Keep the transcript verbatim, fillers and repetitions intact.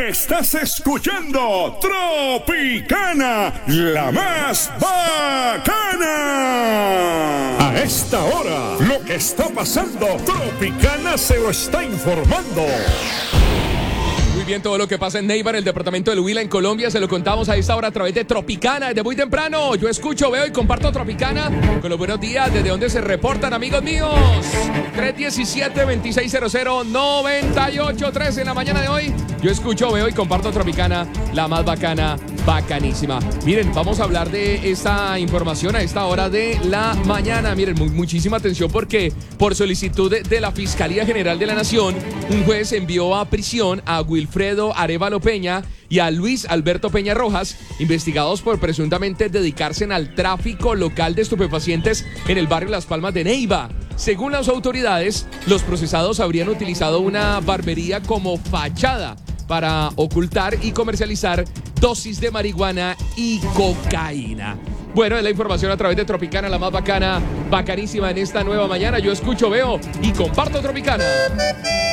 Estás escuchando Tropicana, la más bacana. A esta hora, lo que está pasando, Tropicana se lo está informando. Muy bien, todo lo que pasa en Neiva, en el departamento del Huila, en Colombia, se lo contamos a esta hora a través de Tropicana. Desde muy temprano, yo escucho, veo y comparto Tropicana con los buenos días. ¿Desde donde se reportan, amigos míos? tres diecisiete, veintiséis cero cero, noventa y ocho trece en la mañana de hoy. Yo escucho, veo y comparto Tropicana, la más bacana, bacanísima. Miren, vamos a hablar de esta información a esta hora de la mañana. Miren, mu muchísima atención porque por solicitud de, de la Fiscalía General de la Nación, un juez envió a prisión a Wilfredo Arévalo Peña y a Luis Alberto Peña Rojas, investigados por presuntamente dedicarse al tráfico local de estupefacientes en el barrio Las Palmas de Neiva. Según las autoridades, los procesados habrían utilizado una barbería como fachada para ocultar y comercializar dosis de marihuana y cocaína. Bueno, es la información a través de Tropicana, la más bacana, bacanísima en esta nueva mañana. Yo escucho, veo y comparto Tropicana.